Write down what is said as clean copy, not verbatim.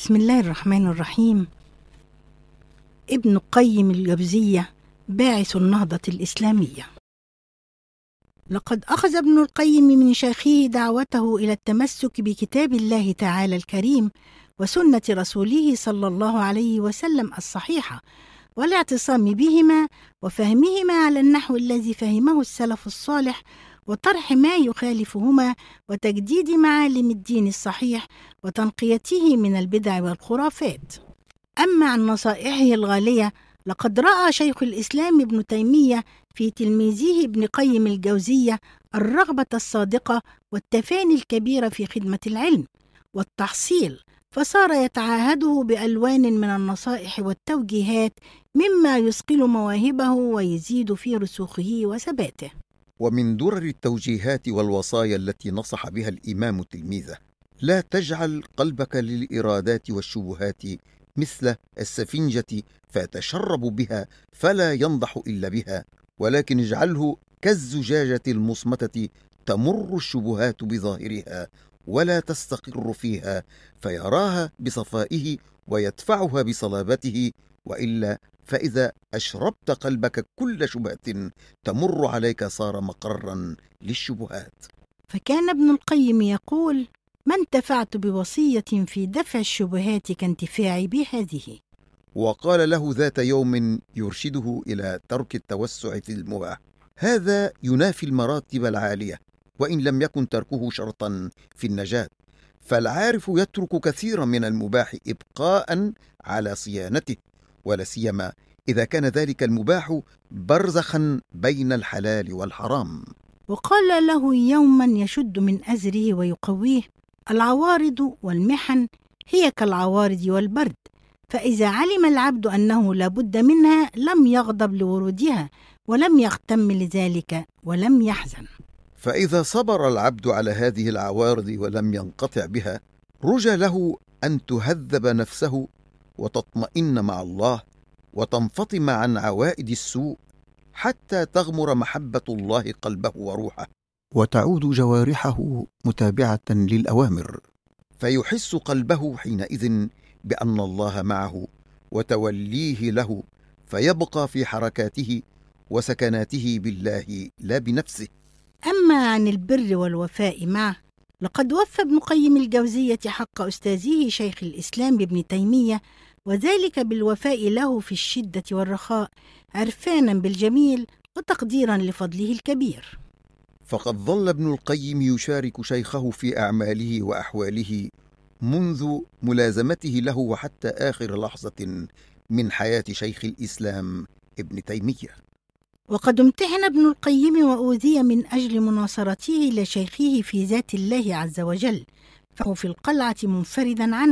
بسم الله الرحمن الرحيم. ابن قيم الجوزية باعث النهضة الإسلامية. لقد أخذ ابن القيم من شيخه دعوته إلى التمسك بكتاب الله تعالى الكريم وسنة رسوله صلى الله عليه وسلم الصحيحة، والاعتصام بهما وفهمهما على النحو الذي فهمه السلف الصالح، وطرح ما يخالفهما، وتجديد معالم الدين الصحيح، وتنقيته من البدع والخرافات. أما عن نصائحه الغالية، لقد رأى شيخ الإسلام ابن تيمية في تلميذه ابن قيم الجوزية الرغبة الصادقة والتفاني الكبير في خدمة العلم والتحصيل، فصار يتعاهده بألوان من النصائح والتوجيهات مما يثقل مواهبه ويزيد في رسوخه وثباته. ومن درر التوجيهات والوصايا التي نصح بها الإمام تلميذه: لا تجعل قلبك للإرادات والشبهات مثل السفنجة فيتشرب بها فلا ينضح إلا بها، ولكن اجعله كالزجاجة المصمتة تمر الشبهات بظاهرها ولا تستقر فيها، فيراها بصفائه ويدفعها بصلابته، وإلا فإذا أشربت قلبك كل شبهة تمر عليك صار مقرا للشبهات. فكان ابن القيم يقول: ما انتفعت بوصية في دفع الشبهات كانتفاعي بهذه. وقال له ذات يوم يرشده إلى ترك التوسع في المباح: هذا ينافي المراتب العالية، وإن لم يكن تركه شرطا في النجاة، فالعارف يترك كثيرا من المباح إبقاء على صيانته، ولا سيما إذا كان ذلك المباح برزخا بين الحلال والحرام. وقال له يوما يشد من أزره ويقويه: العوارض والمحن هي كالعوارض والبرد، فإذا علم العبد أنه لا بد منها لم يغضب لورودها ولم يغتم لذلك ولم يحزن. فإذا صبر العبد على هذه العوارض ولم ينقطع بها، رجى له أن تهذب نفسه وتطمئن مع الله وتنفطم عن عوائد السوء، حتى تغمر محبة الله قلبه وروحه، وتعود جوارحه متابعة للأوامر، فيحس قلبه حينئذ بأن الله معه وتوليه له، فيبقى في حركاته وسكناته بالله لا بنفسه. أما عن البر والوفاء معه، لقد وفى ابن قيم الجوزية حق أستاذه شيخ الإسلام ابن تيمية، وذلك بالوفاء له في الشدة والرخاء، عرفانا بالجميل وتقديرا لفضله الكبير. فقد ظل ابن القيم يشارك شيخه في أعماله وأحواله منذ ملازمته له وحتى آخر لحظة من حياة شيخ الإسلام ابن تيمية. وقد امتحن ابن القيم وأوذي من أجل مناصرته لشيخه في ذات الله عز وجل، فهو في القلعة منفردا عنه،